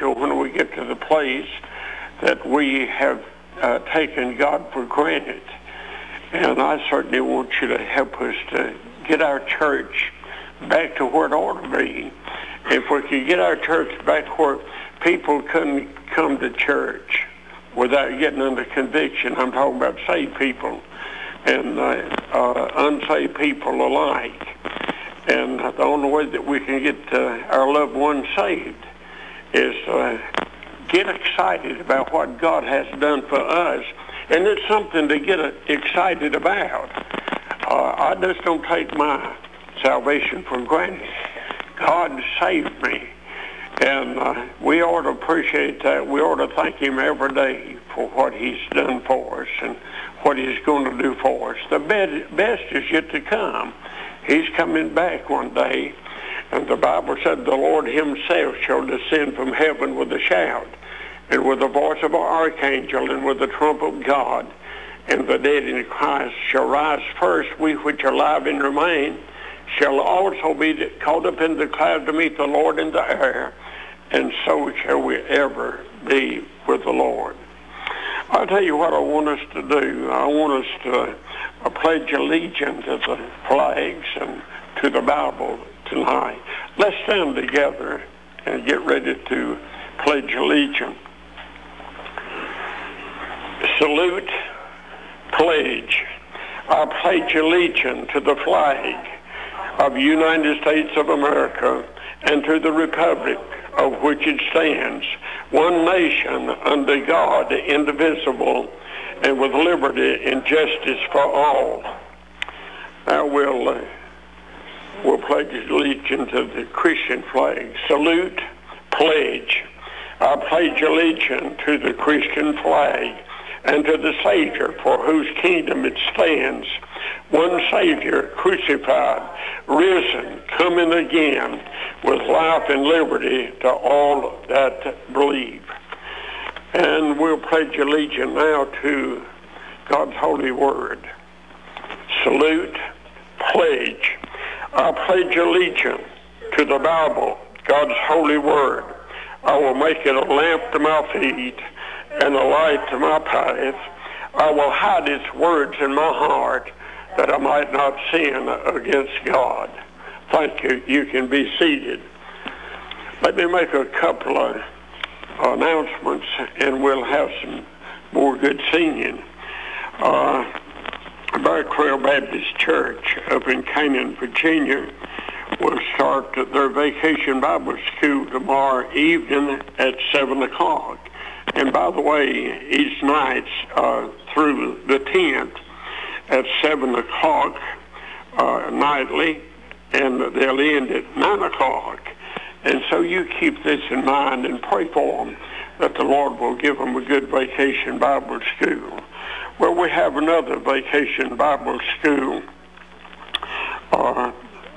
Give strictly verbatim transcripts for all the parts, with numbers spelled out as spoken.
spiritual when we get to the place that we have uh, taken God for granted. And I certainly want you to help us to get our church back to where it ought to be. If we could get our church back to where people couldn't come to church without getting under conviction. I'm talking about saved people and uh, uh, unsaved people alike. And the only way that we can get uh, our loved ones saved is uh, get excited about what God has done for us. And it's something to get excited about. Uh, I just don't take my salvation for granted. God saved me. And uh, we ought to appreciate that. We ought to thank him every day for what he's done for us and what he's going to do for us. The best is yet to come. He's coming back one day. And the Bible said the Lord himself shall descend from heaven with a shout, and with the voice of an archangel, and with the trump of God. And the dead in Christ shall rise first. We which are alive and remain shall also be caught up in the cloud to meet the Lord in the air. And so shall we ever be with the Lord. I'll tell you what I want us to do. I want us to uh, pledge allegiance to the flags and to the Bible tonight. Let's stand together and get ready to pledge allegiance. Salute, pledge. I pledge allegiance to the flag of the United States of America and to the republic of which it stands, one nation under God, indivisible, and with liberty and justice for all. Now we'll, uh, we'll pledge allegiance to the Christian flag. Salute, pledge. I pledge allegiance to the Christian flag and to the Savior for whose kingdom it stands, one Savior, crucified, risen, coming again, with life and liberty to all that believe. And we'll pledge allegiance now to God's holy word. Salute, pledge. I pledge allegiance to the Bible, God's holy word. I will make it a lamp to my feet and a light to my path. I will hide its words in my heart that I might not sin against God. Thank you. You can be seated. Let me make a couple of announcements, and we'll have some more good singing. Uh, Bear Trail Baptist Church up in Canaan, Virginia, will start their Vacation Bible School tomorrow evening at seven o'clock. And by the way, each night uh, through the tenth at seven o'clock uh, nightly, and they'll end at nine o'clock. And so you keep this in mind and pray for them that the Lord will give them a good Vacation Bible School. Well, we have another Vacation Bible School, uh,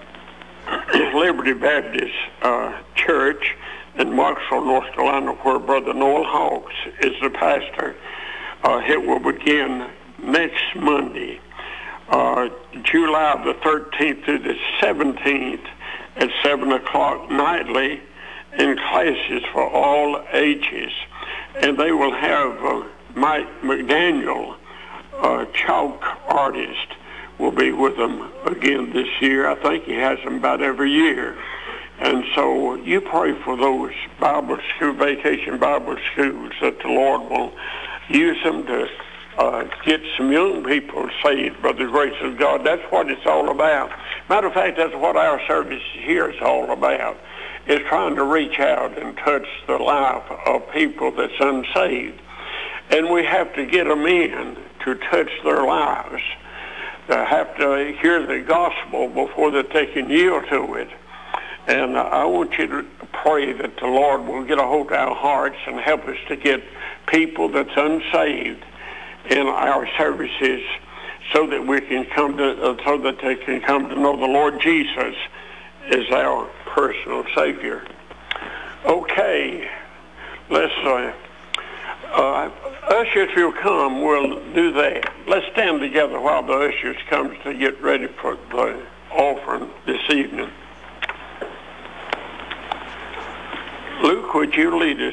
Liberty Baptist uh, Church in Marksville, North Carolina, where Brother Noel Hawks is the pastor. Uh, it will begin next Monday, uh, July the thirteenth through the seventeenth at seven o'clock nightly, in classes for all ages. And they will have uh, Mike McDaniel, uh, chalk artist, will be with them again this year. I think he has them about every year. And so you pray for those Bible school, Vacation Bible schools, that the Lord will use them to uh, get some young people saved by the grace of God. That's what it's all about. Matter of fact, that's what our service here is all about, is trying to reach out and touch the life of people that's unsaved. And we have to get them in to touch their lives. They have to hear the gospel before that they can yield to it. And I want you to pray that the Lord will get a hold of our hearts and help us to get people that's unsaved in our services, so that we can come to, uh, so that they can come to know the Lord Jesus as our personal Savior. Okay, let's. Uh, uh, ushers will come. We'll do that. Let's stand together while the ushers come to get ready for the offering this evening. Luke, would you lead us?